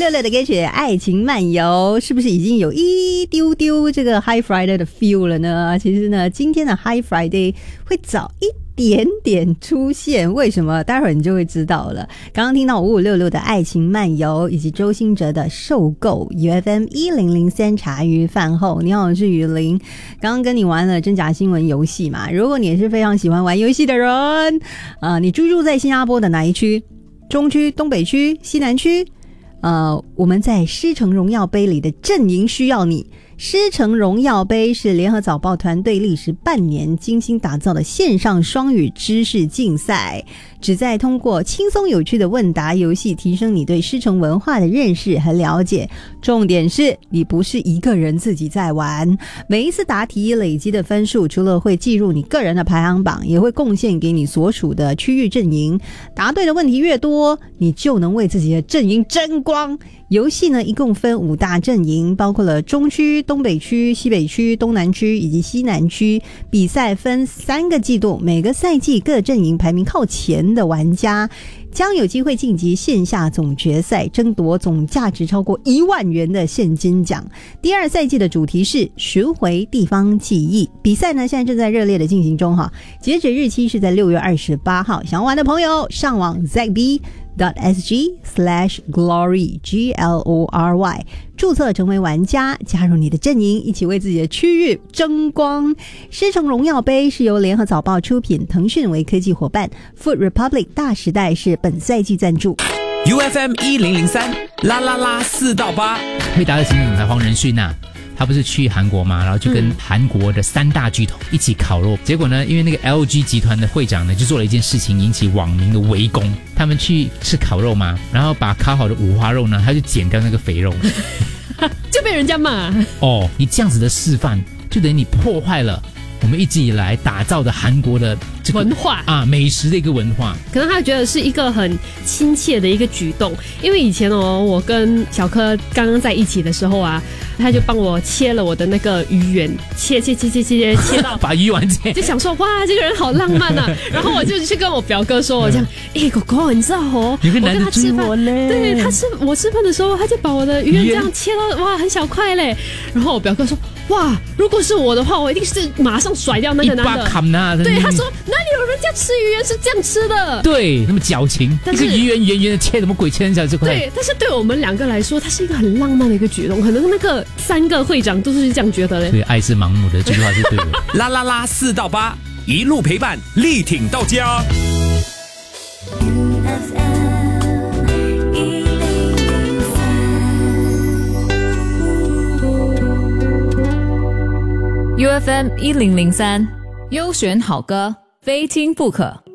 乐的歌曲《爱情漫游》，是不是已经有一丢丢这个 High Friday 的 feel 了呢？其实呢，今天的 High Friday 会早一点点出现，为什么？待会儿你就会知道了。刚刚听到5566的《爱情漫游》，以及周兴哲的《受够》，UFM 1003茶余饭后。你好，我是雨林。刚刚跟你玩了真假新闻游戏嘛？如果你也是非常喜欢玩游戏的人，你居住在新加坡的哪一区？中区、东北区、西南区？我们在狮城荣耀杯里的阵营需要你。狮城荣耀杯是联合早报团队历时半年精心打造的线上双语知识竞赛，旨在通过轻松有趣的问答游戏提升你对狮城文化的认识和了解。重点是你不是一个人自己在玩，每一次答题累积的分数除了会计入你个人的排行榜，也会贡献给你所属的区域阵营。答对的问题越多，你就能为自己的阵营争光。游戏呢，一共分5大阵营，包括了中区、东北区、西北区、东南区以及西南区。比赛分3个季度，每个赛季各阵营排名靠前的玩家将有机会晋级线下总决赛，争夺总价值超过1万元的现金奖。第2赛季的主题是寻回地方记忆。比赛呢，现在正在热烈的进行中哈，截止日期是在6月28号。想玩的朋友上网 zagb.sg/glory GLORY 注册成为玩家，加入你的阵营，一起为自己的区域争光。狮城荣耀杯是由联合早报出品，腾讯为科技伙伴， Food Republic 大时代是本赛季赞助。 UFM 1003啦啦啦4到8， 惠达的行政总裁黄仁勋啊，他不是去韩国嘛，然后就跟韩国的3大巨头一起烤肉。结果呢，因为那个 LG 集团的会长呢，就做了一件事情，引起网民的围攻。他们去吃烤肉嘛，然后把烤好的五花肉呢，他就剪掉那个肥肉， 就被人家骂。 哦，你这样子的示范，就等于你破坏了我们一直以来打造的韩国的这个文化啊，美食的一个文化。 可能他觉得是一个很亲切的一个举动，因为以前我跟小柯刚刚在一起的时候啊，他就帮我切了我的那个鱼圆，切到把鱼丸切， 就想说哇，这个人好浪漫啊。然后我就去跟我表哥说，我这样，哥哥，你知道有个男的追我嘞， 对，我吃饭的时候，他就把我的鱼圆这样切到哇很小块嘞。然后我表哥说，哇，如果是我的话，我一定是马上甩掉那个男的。对，他说哪里有人家吃鱼圆是这样吃的？对， 那么矫情，一个鱼圆圆圆的切，什么鬼切成小这块？ 对，但是对我们2个来说，它是一个很浪漫的一个举动。可能那个3个会长都是这样觉得嘞。 对，爱是盲目的，这句话是对的。 啦啦啦4到8，一路陪伴，力挺到家。 UFM 1003，优选好歌，非听不可。